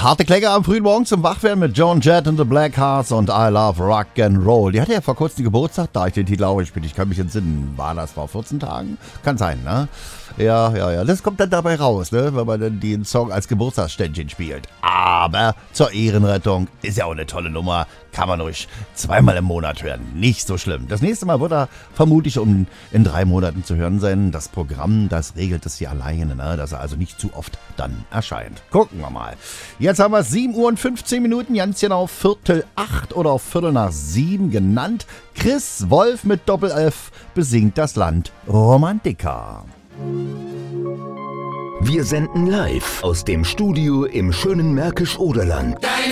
Harte Klänge am frühen Morgen zum Wachwerden mit Joan Jett and the Blackhearts und I Love Rock and Roll. Die hatte ja vor kurzem Geburtstag, da ich den Titel auch gespielt. Ich kann mich entsinnen. War das vor 14 Tagen? Kann sein, ne? Ja. Das kommt dann dabei raus, ne? Wenn man dann den Song als Geburtstagsständchen spielt. Aber zur Ehrenrettung ist ja auch eine tolle Nummer. Kann man ruhig zweimal im Monat hören. Nicht so schlimm. Das nächste Mal wird er vermutlich in 3 Monaten zu hören sein. Das Programm, das regelt es hier alleine, ne? Dass er also nicht zu oft dann erscheint. Gucken wir mal. Jetzt haben wir 7 Uhr und 15 Minuten, ganz genau 7:45 oder auf 6:45 genannt. Chris Wolf mit Doppel-F besingt das Land Romantica. Wir senden live aus dem Studio im schönen Märkisch-Oderland.